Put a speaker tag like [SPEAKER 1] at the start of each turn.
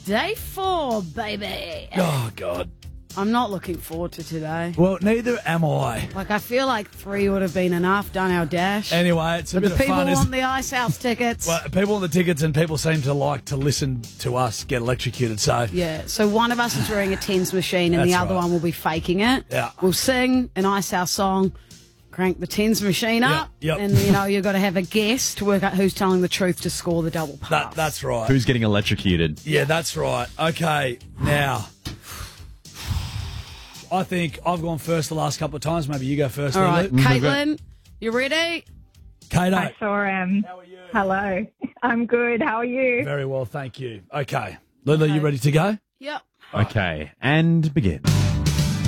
[SPEAKER 1] Day 4, baby.
[SPEAKER 2] Oh, God.
[SPEAKER 1] I'm not looking forward to today.
[SPEAKER 2] Well, neither am I.
[SPEAKER 1] Like, I feel like 3 would have been enough, done our dash.
[SPEAKER 2] Anyway, it's a
[SPEAKER 1] But
[SPEAKER 2] bit
[SPEAKER 1] the
[SPEAKER 2] of
[SPEAKER 1] people
[SPEAKER 2] fun.
[SPEAKER 1] want the Ice House tickets.
[SPEAKER 2] Well, people want the tickets and people seem to like to listen to us get electrocuted. So,
[SPEAKER 1] Yeah, so one of us is wearing a TENS machine and the
[SPEAKER 2] That's
[SPEAKER 1] other
[SPEAKER 2] right.
[SPEAKER 1] one will be faking it.
[SPEAKER 2] Yeah.
[SPEAKER 1] We'll sing an Ice House song, crank the TENS machine up,
[SPEAKER 2] yep.
[SPEAKER 1] and, you've got to have a guess to work out who's telling the truth to score the double pass.
[SPEAKER 2] that's right.
[SPEAKER 3] Who's getting electrocuted?
[SPEAKER 2] Yeah, that's right. Okay, now, I think I've gone first the last couple of times. Maybe you go first.
[SPEAKER 1] All right,
[SPEAKER 2] Lulu.
[SPEAKER 1] Caitlin, you ready?
[SPEAKER 2] Kato.
[SPEAKER 4] I sure am.
[SPEAKER 2] How are you?
[SPEAKER 4] Hello. I'm good. How are you?
[SPEAKER 2] Very well, thank you. Okay. Lulu, you ready to go?
[SPEAKER 1] Yep.
[SPEAKER 3] Okay, and begin.